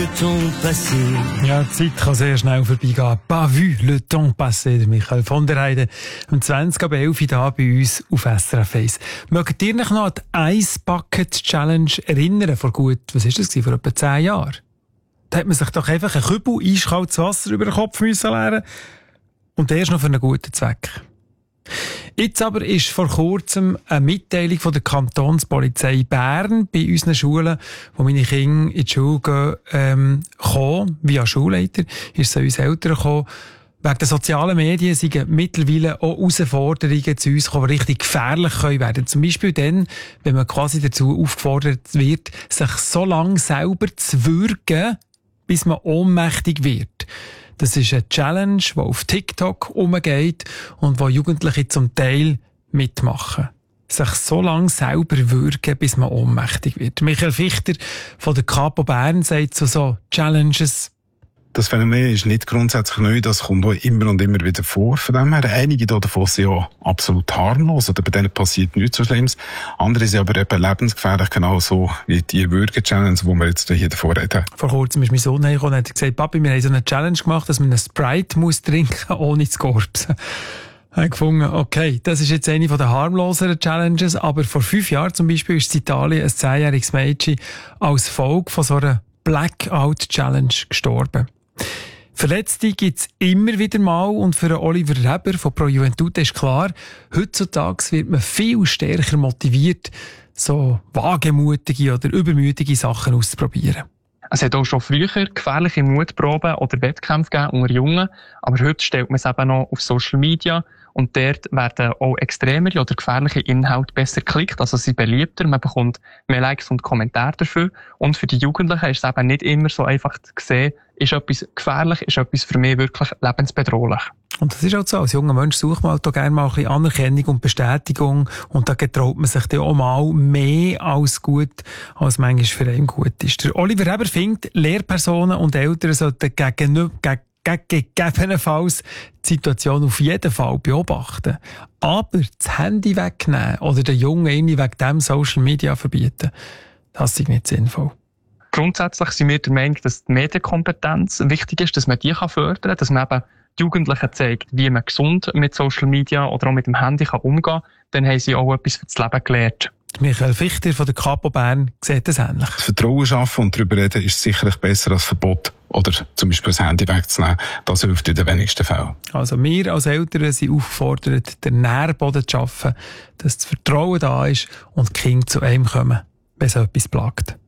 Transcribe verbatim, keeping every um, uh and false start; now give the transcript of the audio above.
le temps passé. Ja, die Zeit kann sehr schnell vorbeigehen. Pas vu le temps passé. Michael von der Heide um zwanzig ab elf Uhr hier bei uns auf S R F eins. Mögt ihr euch noch an die Ice Bucket Challenge erinnern? Vor gut, was ist das, vor etwa zehn Jahren? Da hat man sich doch einfach einen Kübel eiskaltes Wasser über den Kopf müssen leeren und erst noch für einen guten Zweck. Jetzt aber ist vor kurzem eine Mitteilung von der Kantonspolizei Bern bei unseren Schulen, wo meine Kinder in die Schule gehen, ähm, gekommen, via Schulleiter, ist es an uns Eltern gekommen. Wegen der sozialen Medien sind mittlerweile auch Herausforderungen zu uns gekommen, die richtig gefährlich können werden. Zum Beispiel dann, wenn man quasi dazu aufgefordert wird, sich so lange selber zu würgen, bis man ohnmächtig wird. Das ist eine Challenge, die auf TikTok umgeht und wo Jugendliche zum Teil mitmachen. Sich so lange selber würgen, bis man ohnmächtig wird. Michael Fichter von der Capo Bern sagt zu so Challenges: Das Phänomen ist nicht grundsätzlich neu, das kommt auch immer und immer wieder vor. Von dem her, einige davon sind ja absolut harmlos, oder bei denen passiert nichts so Schlimmes. Andere sind aber eben lebensgefährlich, genau so wie die Würge-Challenge, die wir jetzt hier davor reden. Vor kurzem ist mein Sohn hergekommen und hat gesagt: Papi, wir haben so eine Challenge gemacht, dass man einen Sprite muss trinken, ohne zu korpsen. Ich habe gefunden, okay, das ist jetzt eine der harmloseren Challenges, aber vor fünf Jahren zum Beispiel ist in Italien ein zehnjähriges Mädchen als Folge von so einer Blackout-Challenge gestorben. Verletzte gibt es immer wieder mal und für Oliver Reber von Pro Juventute ist klar, heutzutage wird man viel stärker motiviert, so wagemutige oder übermütige Sachen auszuprobieren. Es hat auch schon früher gefährliche Mutproben oder Wettkämpfe gegeben unter Jungen, aber heute stellt man es eben noch auf Social Media und dort werden auch extremere oder gefährliche Inhalte besser geklickt, also sie beliebter, man bekommt mehr Likes und Kommentare dafür und für die Jugendlichen ist es eben nicht immer so einfach zu sehen, ist etwas gefährlich, ist etwas für mich wirklich lebensbedrohlich. Und das ist auch so, als junger Mensch sucht man halt auch gerne mal ein bisschen Anerkennung und Bestätigung und da getraut man sich dann auch mal mehr als gut, als manchmal für einen gut ist. Der Oliver Reber findet, Lehrpersonen und Eltern sollten gegenüber, gegen gegebenenfalls die Situation auf jeden Fall beobachten. Aber das Handy wegnehmen oder den Jungen irgendwie wegen dem Social Media verbieten, das ist nicht sinnvoll. Grundsätzlich sind wir der Meinung, dass die Medienkompetenz wichtig ist, dass man die fördern kann, dass man eben Jugendlichen zeigt, wie man gesund mit Social Media oder auch mit dem Handy kann umgehen kann. Dann haben sie auch etwas für das Leben gelernt. Michael Fichter von der Capo Bern sieht das ähnlich. Das Vertrauen schaffen und darüber reden ist sicherlich besser als Verbot oder zum Beispiel das Handy wegzunehmen. Das hilft in den wenigsten Fällen. Also wir als Eltern sind aufgefordert, den Nährboden zu schaffen, dass das Vertrauen da ist und die Kinder zu einem kommen, wenn es etwas plagt.